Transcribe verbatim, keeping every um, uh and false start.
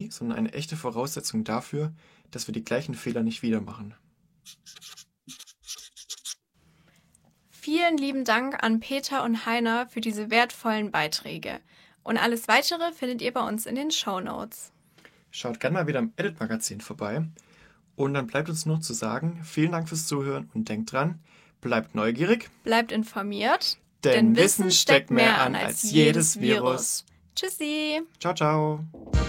Theorie, sondern eine echte Voraussetzung dafür, dass wir die gleichen Fehler nicht wieder machen. Vielen lieben Dank an Peter und Heiner für diese wertvollen Beiträge. Und alles Weitere findet ihr bei uns in den Shownotes. Schaut gerne mal wieder im Edit-Magazin vorbei. Und dann bleibt uns nur zu sagen, vielen Dank fürs Zuhören und denkt dran, bleibt neugierig. Bleibt informiert, denn Wissen steckt mehr an als jedes Virus. Tschüssi. Ciao, ciao.